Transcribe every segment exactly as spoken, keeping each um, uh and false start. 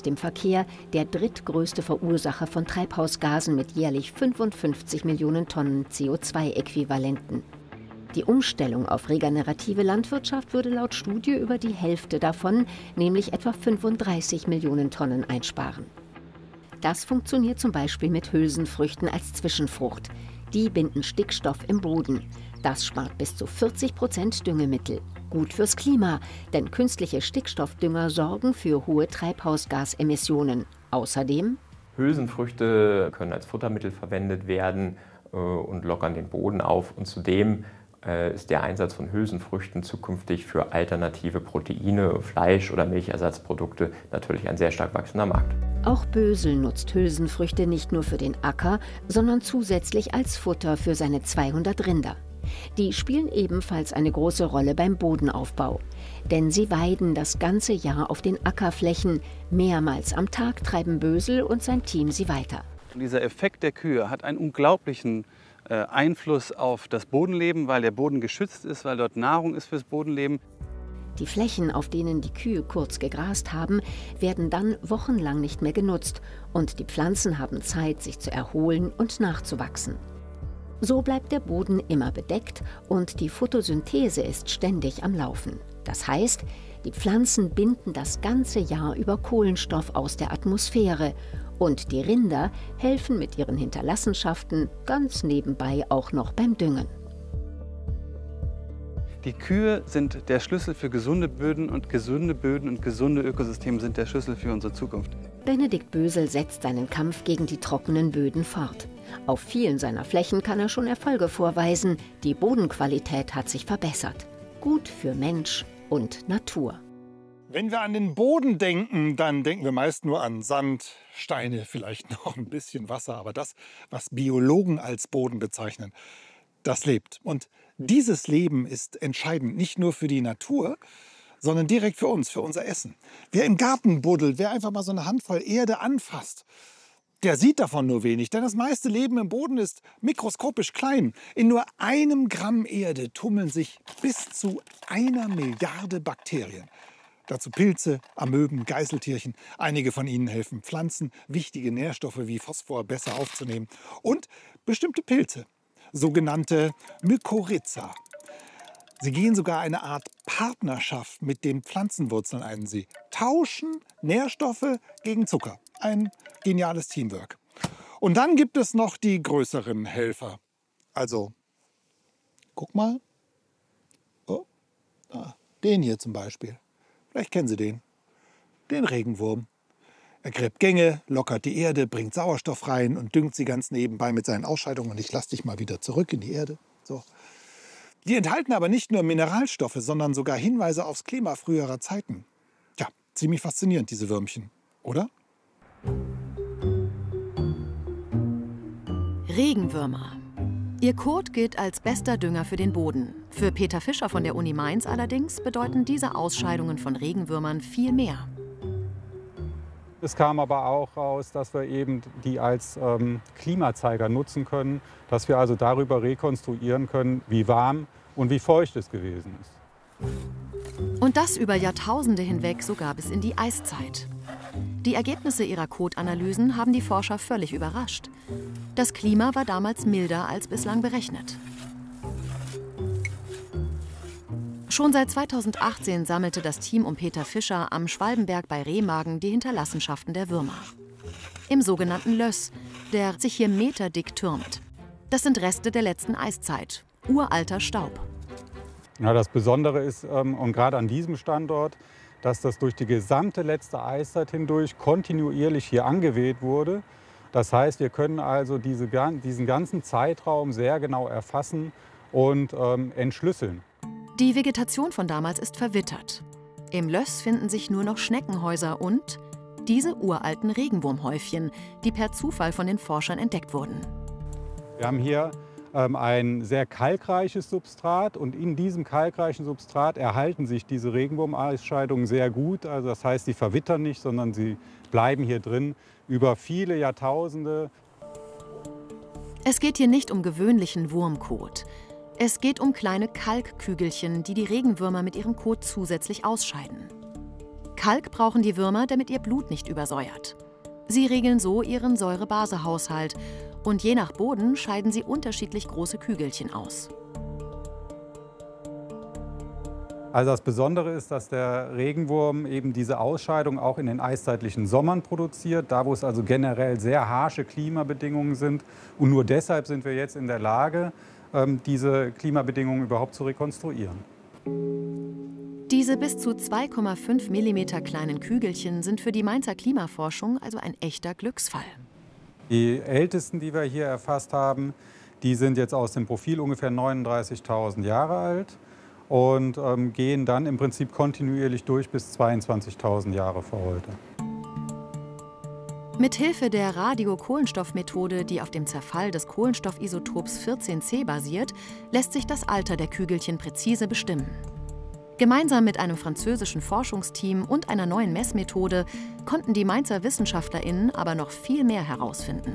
und dem Verkehr der drittgrößte Verursacher von Treibhausgasen mit jährlich fünfundfünfzig Millionen Tonnen C O zwei Äquivalenten. Die Umstellung auf regenerative Landwirtschaft würde laut Studie über die Hälfte davon, nämlich etwa fünfunddreißig Millionen Tonnen, einsparen. Das funktioniert zum Beispiel mit Hülsenfrüchten als Zwischenfrucht. Die binden Stickstoff im Boden. Das spart bis zu vierzig Prozent Düngemittel. Gut fürs Klima, denn künstliche Stickstoffdünger sorgen für hohe Treibhausgasemissionen. Außerdem: Hülsenfrüchte können als Futtermittel verwendet werden äh, und lockern den Boden auf. Und zudem äh, ist der Einsatz von Hülsenfrüchten zukünftig für alternative Proteine, Fleisch- oder Milchersatzprodukte natürlich ein sehr stark wachsender Markt. Auch Bösel nutzt Hülsenfrüchte nicht nur für den Acker, sondern zusätzlich als Futter für seine zweihundert Rinder. Die spielen ebenfalls eine große Rolle beim Bodenaufbau. Denn sie weiden das ganze Jahr auf den Ackerflächen. Mehrmals am Tag treiben Bösel und sein Team sie weiter. Und dieser Effekt der Kühe hat einen unglaublichen äh, Einfluss auf das Bodenleben, weil der Boden geschützt ist, weil dort Nahrung ist fürs Bodenleben. Die Flächen, auf denen die Kühe kurz gegrast haben, werden dann wochenlang nicht mehr genutzt und die Pflanzen haben Zeit, sich zu erholen und nachzuwachsen. So bleibt der Boden immer bedeckt und die Photosynthese ist ständig am Laufen. Das heißt, die Pflanzen binden das ganze Jahr über Kohlenstoff aus der Atmosphäre und die Rinder helfen mit ihren Hinterlassenschaften ganz nebenbei auch noch beim Düngen. Die Kühe sind der Schlüssel für gesunde Böden und gesunde Böden und gesunde Ökosysteme sind der Schlüssel für unsere Zukunft. Benedikt Bösel setzt seinen Kampf gegen die trockenen Böden fort. Auf vielen seiner Flächen kann er schon Erfolge vorweisen. Die Bodenqualität hat sich verbessert. Gut für Mensch und Natur. Wenn wir an den Boden denken, dann denken wir meist nur an Sand, Steine, vielleicht noch ein bisschen Wasser. Aber das, was Biologen als Boden bezeichnen, das lebt. Und dieses Leben ist entscheidend, nicht nur für die Natur, sondern direkt für uns, für unser Essen. Wer im Garten buddelt, wer einfach mal so eine Handvoll Erde anfasst, der sieht davon nur wenig, denn das meiste Leben im Boden ist mikroskopisch klein. In nur einem Gramm Erde tummeln sich bis zu einer Milliarde Bakterien. Dazu Pilze, Amöben, Geißeltierchen. Einige von ihnen helfen Pflanzen, wichtige Nährstoffe wie Phosphor besser aufzunehmen. Und bestimmte Pilze, sogenannte Mykorrhiza. Sie gehen sogar eine Art Partnerschaft mit den Pflanzenwurzeln ein. Sie tauschen Nährstoffe gegen Zucker. Ein geniales Teamwork. Und dann gibt es noch die größeren Helfer. Also, guck mal. Oh, ah, den hier zum Beispiel. Vielleicht kennen Sie den. Den Regenwurm. Er gräbt Gänge, lockert die Erde, bringt Sauerstoff rein und düngt sie ganz nebenbei mit seinen Ausscheidungen. Und ich lasse dich mal wieder zurück in die Erde. So. Die enthalten aber nicht nur Mineralstoffe, sondern sogar Hinweise aufs Klima früherer Zeiten. Ja, ziemlich faszinierend, diese Würmchen, oder? Regenwürmer. Ihr Kot gilt als bester Dünger für den Boden. Für Peter Fischer von der Uni Mainz allerdings bedeuten diese Ausscheidungen von Regenwürmern viel mehr. Es kam aber auch raus, dass wir eben die als ähm, Klimazeiger nutzen können, dass wir also darüber rekonstruieren können, wie warm und wie feucht es gewesen ist. Und das über Jahrtausende hinweg, sogar bis in die Eiszeit. Die Ergebnisse ihrer Kotanalysen haben die Forscher völlig überrascht. Das Klima war damals milder als bislang berechnet. Schon seit zweitausendachtzehn sammelte das Team um Peter Fischer am Schwalbenberg bei Remagen die Hinterlassenschaften der Würmer. Im sogenannten Löss, der sich hier meterdick türmt. Das sind Reste der letzten Eiszeit, uralter Staub. Ja, das Besondere ist, ähm, und gerade an diesem Standort, dass das durch die gesamte letzte Eiszeit hindurch kontinuierlich hier angeweht wurde. Das heißt, wir können also diese, diesen ganzen Zeitraum sehr genau erfassen und ähm, entschlüsseln. Die Vegetation von damals ist verwittert. Im Löss finden sich nur noch Schneckenhäuser und diese uralten Regenwurmhäufchen, die per Zufall von den Forschern entdeckt wurden. Wir haben hier ähm, ein sehr kalkreiches Substrat und in diesem kalkreichen Substrat erhalten sich diese Regenwurmausscheidungen sehr gut. Also das heißt, sie verwittern nicht, sondern sie bleiben hier drin über viele Jahrtausende. Es geht hier nicht um gewöhnlichen Wurmkot. Es geht um kleine Kalkkügelchen, die die Regenwürmer mit ihrem Kot zusätzlich ausscheiden. Kalk brauchen die Würmer, damit ihr Blut nicht übersäuert. Sie regeln so ihren Säure-Base-Haushalt und je nach Boden scheiden sie unterschiedlich große Kügelchen aus. Also das Besondere ist, dass der Regenwurm eben diese Ausscheidung auch in den eiszeitlichen Sommern produziert, da wo es also generell sehr harsche Klimabedingungen sind. Und nur deshalb sind wir jetzt in der Lage, diese Klimabedingungen überhaupt zu rekonstruieren. Diese bis zu zwei Komma fünf Millimeter kleinen Kügelchen sind für die Mainzer Klimaforschung also ein echter Glücksfall. Die ältesten, die wir hier erfasst haben, die sind jetzt aus dem Profil ungefähr neununddreißigtausend Jahre alt und ähm, gehen dann im Prinzip kontinuierlich durch bis zweiundzwanzigtausend Jahre vor heute. Mithilfe der Radiokohlenstoffmethode, die auf dem Zerfall des Kohlenstoffisotops vierzehn c basiert, lässt sich das Alter der Kügelchen präzise bestimmen. Gemeinsam mit einem französischen Forschungsteam und einer neuen Messmethode konnten die Mainzer WissenschaftlerInnen aber noch viel mehr herausfinden.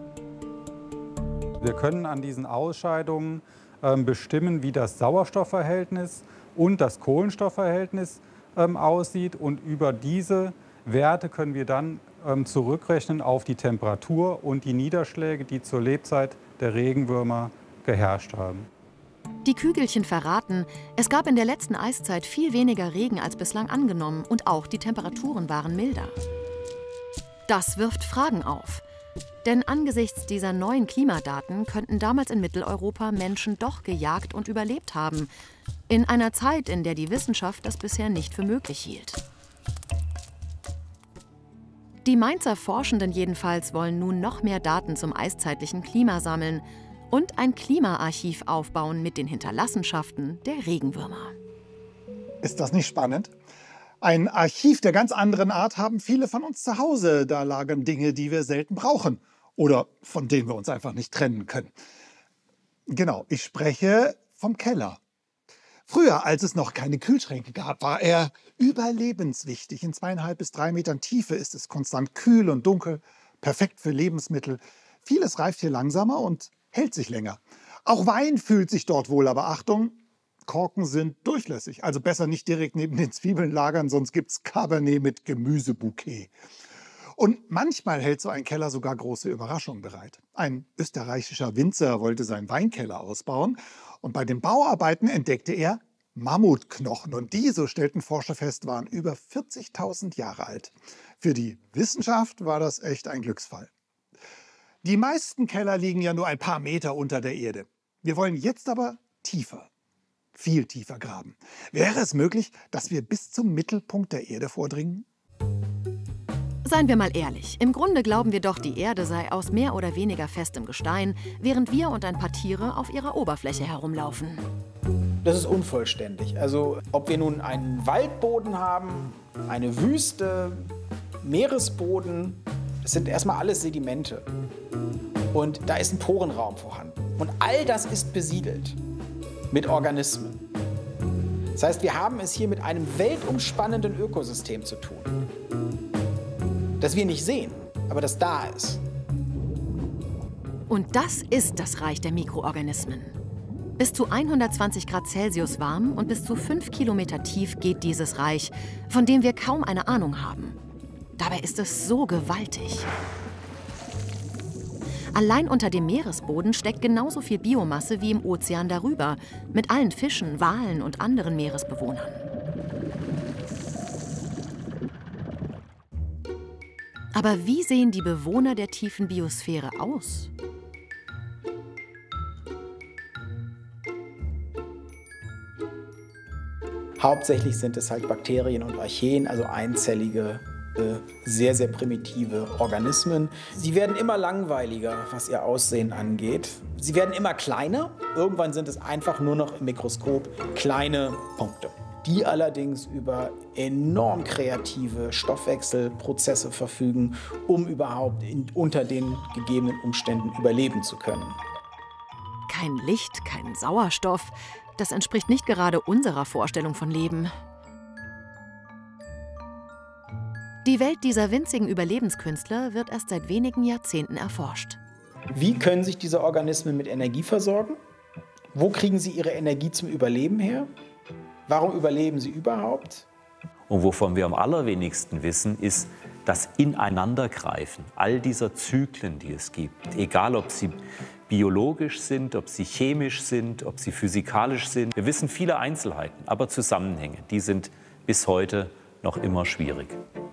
Wir können an diesen Ausscheidungen äh, bestimmen, wie das Sauerstoffverhältnis und das Kohlenstoffverhältnis äh, aussieht. Und über diese Werte können wir dann äh, zurückrechnen auf die Temperatur und die Niederschläge, die zur Lebzeit der Regenwürmer geherrscht haben. Die Kügelchen verraten, es gab in der letzten Eiszeit viel weniger Regen als bislang angenommen und auch die Temperaturen waren milder. Das wirft Fragen auf. Denn angesichts dieser neuen Klimadaten könnten damals in Mitteleuropa Menschen doch gejagt und überlebt haben. In einer Zeit, in der die Wissenschaft das bisher nicht für möglich hielt. Die Mainzer Forschenden jedenfalls wollen nun noch mehr Daten zum eiszeitlichen Klima sammeln und ein Klimaarchiv aufbauen mit den Hinterlassenschaften der Regenwürmer. Ist das nicht spannend? Ein Archiv der ganz anderen Art haben viele von uns zu Hause. Da lagern Dinge, die wir selten brauchen oder von denen wir uns einfach nicht trennen können. Genau, ich spreche vom Keller. Früher, als es noch keine Kühlschränke gab, war er überlebenswichtig. In zweieinhalb bis drei Metern Tiefe ist es konstant kühl und dunkel, perfekt für Lebensmittel. Vieles reift hier langsamer und hält sich länger. Auch Wein fühlt sich dort wohl, aber Achtung, Korken sind durchlässig. Also besser nicht direkt neben den Zwiebeln lagern, sonst gibt es Cabernet mit Gemüsebouquet. Und manchmal hält so ein Keller sogar große Überraschungen bereit. Ein österreichischer Winzer wollte seinen Weinkeller ausbauen und bei den Bauarbeiten entdeckte er Mammutknochen. Und die, so stellten Forscher fest, waren über vierzigtausend Jahre alt. Für die Wissenschaft war das echt ein Glücksfall. Die meisten Keller liegen ja nur ein paar Meter unter der Erde. Wir wollen jetzt aber tiefer, viel tiefer graben. Wäre es möglich, dass wir bis zum Mittelpunkt der Erde vordringen? Seien wir mal ehrlich, im Grunde glauben wir doch, die Erde sei aus mehr oder weniger festem Gestein, während wir und ein paar Tiere auf ihrer Oberfläche herumlaufen. Das ist unvollständig. Also ob wir nun einen Waldboden haben, eine Wüste, Meeresboden, das sind erstmal alles Sedimente. Und da ist ein Porenraum vorhanden. Und all das ist besiedelt mit Organismen. Das heißt, wir haben es hier mit einem weltumspannenden Ökosystem zu tun, das wir nicht sehen, aber das da ist. Und das ist das Reich der Mikroorganismen. Bis zu hundertzwanzig Grad Celsius warm und bis zu fünf Kilometer tief geht dieses Reich, von dem wir kaum eine Ahnung haben. Dabei ist es so gewaltig. Allein unter dem Meeresboden steckt genauso viel Biomasse wie im Ozean darüber, mit allen Fischen, Walen und anderen Meeresbewohnern. Aber wie sehen die Bewohner der tiefen Biosphäre aus? Hauptsächlich sind es halt Bakterien und Archeen, also einzellige, sehr, sehr primitive Organismen. Sie werden immer langweiliger, was ihr Aussehen angeht. Sie werden immer kleiner. Irgendwann sind es einfach nur noch im Mikroskop kleine Punkte, die allerdings über enorm kreative Stoffwechselprozesse verfügen, um überhaupt in, unter den gegebenen Umständen überleben zu können. Kein Licht, kein Sauerstoff. Das entspricht nicht gerade unserer Vorstellung von Leben. Die Welt dieser winzigen Überlebenskünstler wird erst seit wenigen Jahrzehnten erforscht. Wie können sich diese Organismen mit Energie versorgen? Wo kriegen sie ihre Energie zum Überleben her? Warum überleben sie überhaupt? Und wovon wir am allerwenigsten wissen, ist das Ineinandergreifen all dieser Zyklen, die es gibt. Egal, ob sie biologisch sind, ob sie chemisch sind, ob sie physikalisch sind. Wir wissen viele Einzelheiten, aber Zusammenhänge, die sind bis heute noch immer schwierig.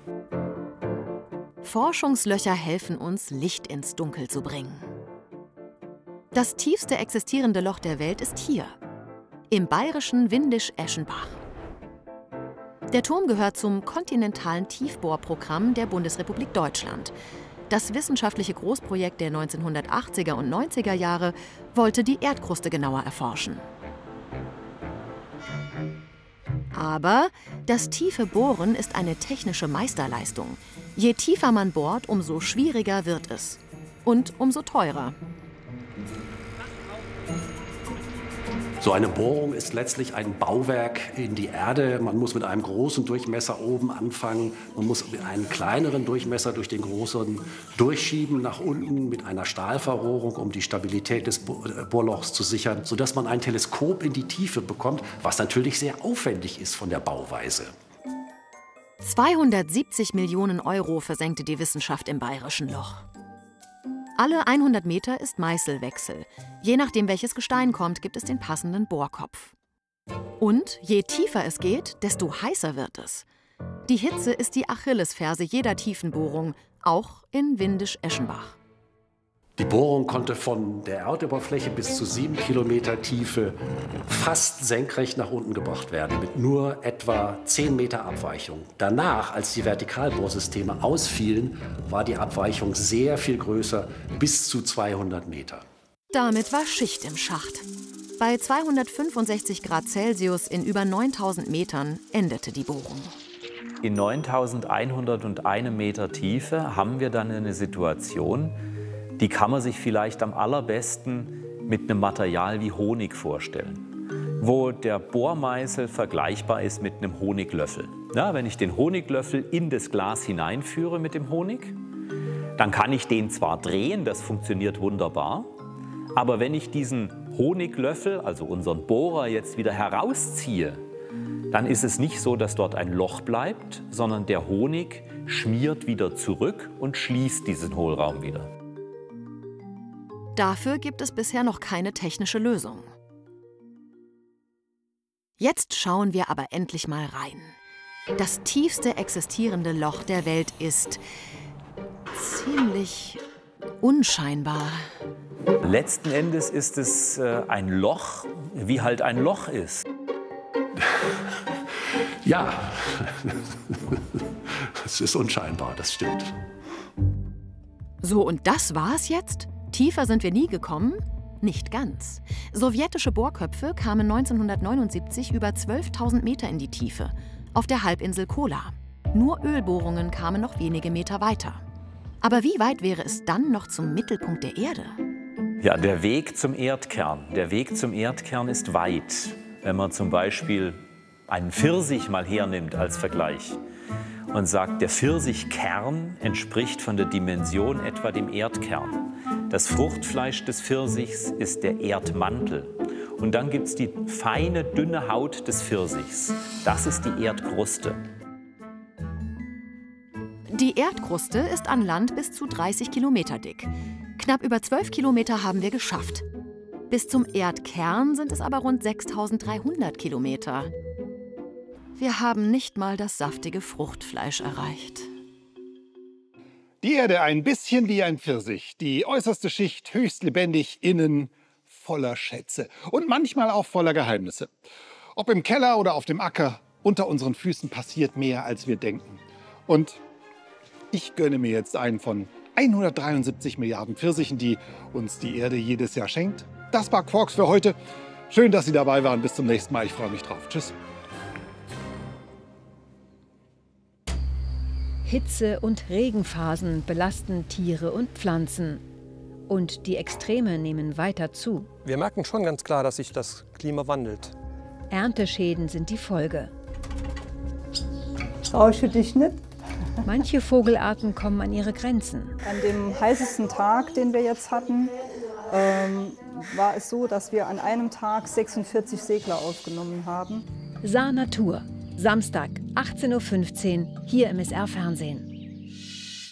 Forschungslöcher helfen uns, Licht ins Dunkel zu bringen. Das tiefste existierende Loch der Welt ist hier, im bayerischen Windisch-Eschenbach. Der Turm gehört zum kontinentalen Tiefbohrprogramm der Bundesrepublik Deutschland. Das wissenschaftliche Großprojekt der neunzehnhundertachtziger und neunziger Jahre wollte die Erdkruste genauer erforschen. Aber das tiefe Bohren ist eine technische Meisterleistung. Je tiefer man bohrt, umso schwieriger wird es. Und umso teurer. So eine Bohrung ist letztlich ein Bauwerk in die Erde. Man muss mit einem großen Durchmesser oben anfangen. Man muss mit einem kleineren Durchmesser durch den großen durchschieben nach unten mit einer Stahlverrohrung, um die Stabilität des Bohrlochs zu sichern, sodass man ein Teleskop in die Tiefe bekommt, was natürlich sehr aufwendig ist von der Bauweise. zweihundertsiebzig Millionen Euro versenkte die Wissenschaft im Bayerischen Loch. Alle hundert Meter ist Meißelwechsel. Je nachdem, welches Gestein kommt, gibt es den passenden Bohrkopf. Und je tiefer es geht, desto heißer wird es. Die Hitze ist die Achillesferse jeder Tiefenbohrung, auch in Windisch-Eschenbach. Die Bohrung konnte von der Erdoberfläche bis zu sieben Kilometer Tiefe fast senkrecht nach unten gebracht werden, mit nur etwa zehn Meter Abweichung. Danach, als die Vertikalbohrsysteme ausfielen, war die Abweichung sehr viel größer, bis zu zweihundert Meter. Damit war Schicht im Schacht. Bei zweihundertfünfundsechzig Grad Celsius in über neuntausend Metern endete die Bohrung. In neuntausendeinhunderteins Meter Tiefe haben wir dann eine Situation, die kann man sich vielleicht am allerbesten mit einem Material wie Honig vorstellen, wo der Bohrmeißel vergleichbar ist mit einem Honiglöffel. Ja, wenn ich den Honiglöffel in das Glas hineinführe mit dem Honig, dann kann ich den zwar drehen, das funktioniert wunderbar, aber wenn ich diesen Honiglöffel, also unseren Bohrer, jetzt wieder herausziehe, dann ist es nicht so, dass dort ein Loch bleibt, sondern der Honig schmiert wieder zurück und schließt diesen Hohlraum wieder. Dafür gibt es bisher noch keine technische Lösung. Jetzt schauen wir aber endlich mal rein. Das tiefste existierende Loch der Welt ist ziemlich unscheinbar. Letzten Endes ist es äh, ein Loch, wie halt ein Loch ist. Ja, es ist unscheinbar, das stimmt. So, und das war's jetzt? Tiefer sind wir nie gekommen? Nicht ganz. Sowjetische Bohrköpfe kamen neunzehnhundertneunundsiebzig über zwölftausend Meter in die Tiefe, auf der Halbinsel Kola. Nur Ölbohrungen kamen noch wenige Meter weiter. Aber wie weit wäre es dann noch zum Mittelpunkt der Erde? Ja, der Weg zum Erdkern. Der Weg zum Erdkern ist weit. Wenn man zum Beispiel einen Pfirsich mal hernimmt als Vergleich und sagt, der Pfirsichkern entspricht von der Dimension etwa dem Erdkern. Das Fruchtfleisch des Pfirsichs ist der Erdmantel. Und dann gibt es die feine, dünne Haut des Pfirsichs. Das ist die Erdkruste. Die Erdkruste ist an Land bis zu dreißig Kilometer dick. Knapp über zwölf Kilometer haben wir geschafft. Bis zum Erdkern sind es aber rund sechstausenddreihundert Kilometer. Wir haben nicht mal das saftige Fruchtfleisch erreicht. Die Erde ein bisschen wie ein Pfirsich. Die äußerste Schicht höchst lebendig, innen voller Schätze. Und manchmal auch voller Geheimnisse. Ob im Keller oder auf dem Acker, unter unseren Füßen passiert mehr, als wir denken. Und ich gönne mir jetzt einen von hundertdreiundsiebzig Milliarden Pfirsichen, die uns die Erde jedes Jahr schenkt. Das war Quarks für heute. Schön, dass Sie dabei waren. Bis zum nächsten Mal. Ich freue mich drauf. Tschüss. Hitze- und Regenphasen belasten Tiere und Pflanzen. Und die Extreme nehmen weiter zu. Wir merken schon ganz klar, dass sich das Klima wandelt. Ernteschäden sind die Folge. Trausche dich nicht. Manche Vogelarten kommen an ihre Grenzen. An dem heißesten Tag, den wir jetzt hatten, ähm, war es so, dass wir an einem Tag sechsundvierzig Segler aufgenommen haben. Saar Natur. Samstag, achtzehn Uhr fünfzehn, hier im S R Fernsehen.